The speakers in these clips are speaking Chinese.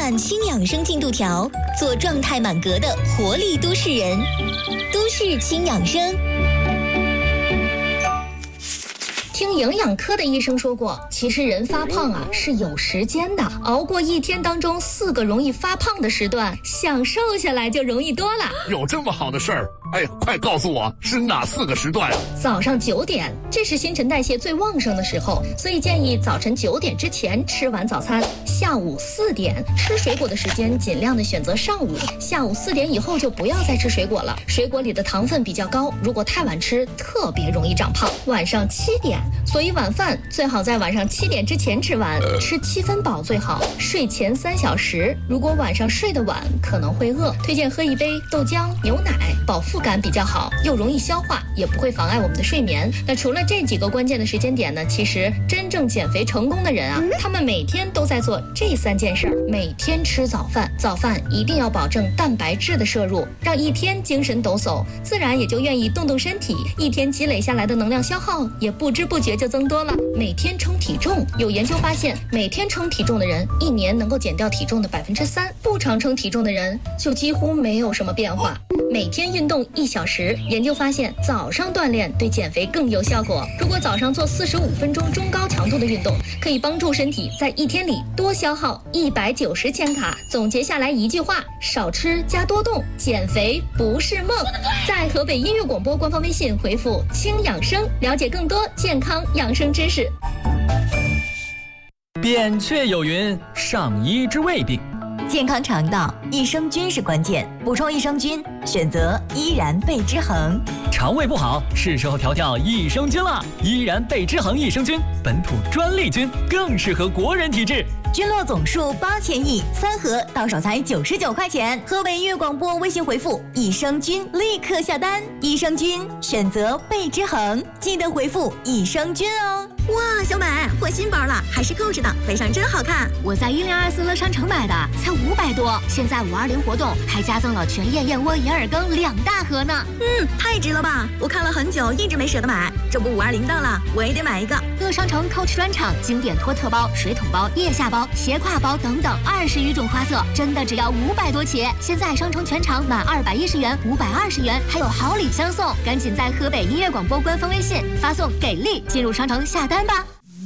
款轻养生进度条，做状态满格的活力都市人。都市轻养生。 听营养科的医生说过，其实人发胖是有时间的，熬过一天当中4个容易发胖的时段，想瘦下来就容易多了。 有这么好的事儿？哎呀，快告诉我是哪4个时段？ 早上9点，这是新陈代谢最旺盛的时候，所以建议早晨9点之前吃完早餐。下午4点，吃水果的时间尽量的选择上午，下午4点以后就不要再吃水果了，水果里的糖分比较高，如果太晚吃，特别容易长胖。晚上7点，所以晚饭最好在晚上7点之前吃完，吃7分饱最好。睡前3小时，如果晚上睡得晚，可能会饿，推荐喝一杯豆浆、牛奶，饱腹感比较好，又容易消化，也不会妨碍我们的睡眠。那除了这几个关键的时间点呢，其实真正减肥成功的人他们每天都在做这3件事儿。每天吃早饭，早饭一定要保证蛋白质的摄入，让一天精神抖擞，自然也就愿意动动身体，一天积累下来的能量消耗也不知不觉就增多了。每天称体重，有研究发现，每天称体重的人1年能够减掉体重的3%，不常称体重的人就几乎没有什么变化。每天运动1小时，研究发现早上锻炼对减肥更有效果。如果早上做45分钟中高强度的运动，可以帮助身体在一天里多消耗190千卡。总结下来一句话：少吃加多动，减肥不是梦。在河北音乐广播官方微信回复“轻养生”，了解更多健康养生知识。 扁鹊有云：上医之未病。 健康肠道，益生菌是关键，补充益生菌，选择依然贝之恒。 肠胃不好，是时候调调益生菌了。依然贝之恒益生菌，本土专利菌，更适合国人体质。 菌落总数8000亿，3盒到手才99块钱。河北音乐广播微信回复“益生菌”立刻下单。益生菌选择贝之恒，记得回复“益生菌”哦。哇，小美换新包了，还是购置的，背上真好看。 我在1024乐商城买的，才500多。现在520活动还加赠了全燕燕窝银耳羹2大盒呢。 太值了吧！我看了很久，一直没舍得买。这不520到了，我也得买一个。 乐商城 Coach 专场经典托特包、水桶包、腋下包、斜挎包等等20余种花色，真的只要500多起。现在商城全场满210元520元，还有好礼相送。赶紧在河北音乐广播官方微信发送给力，进入商城下单吧。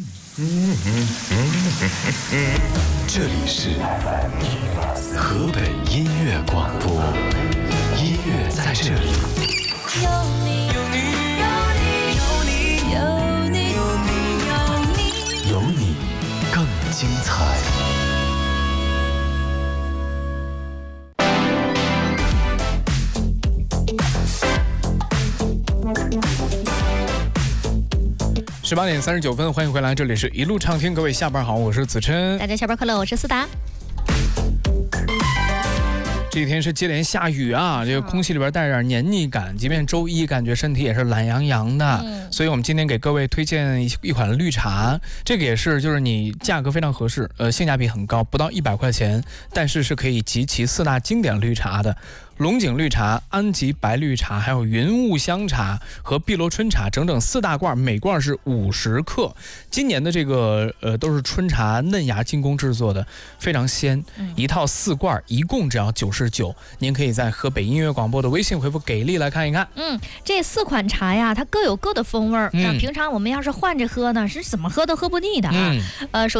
这里是河北音乐广播，音乐在这里。 有你，有你，有你，有你，有你，有你， 有你更精彩。 18点39分，欢迎回来，这里是一路畅听，各位下班好，我是子琛。 大家下班快乐，我是思达。 这几天是接连下雨啊，这个空气里边带着点黏腻感，即便周一感觉身体也是懒洋洋的。所以我们今天给各位推荐一款绿茶，这个也是就是你价格非常合适，性价比很高，不到100块钱，但是是可以集齐4大经典绿茶的。龙井绿茶、安吉白绿茶，还有云雾香茶和碧螺春茶，整整4大罐，每罐是50克。今年的这个都是春茶嫩芽精工制作的，非常鲜。一套4罐，一共只要99。您可以在河北音乐广播的微信回复“给力”来看一看。 这4款茶呀，它各有各的风味儿。平常我们要是换着喝呢，是怎么喝都喝不腻的啊。首